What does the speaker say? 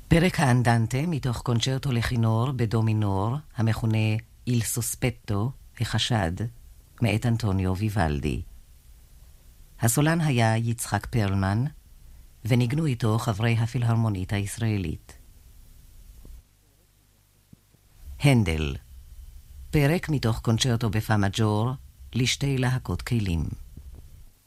פרק האנדנטה מתוך קונצ'רטו לכינור בדו מינור, המכונה איל סוספטו, החשד, מאת אנטוניו ויוולדי. הסולן היה יצחק פרלמן, וניגנו איתו חברי הפילהרמונית הישראלית. הנדל, פרק מתוך קונצ'רטו בפה מג'ור, לשתי להקות כלים.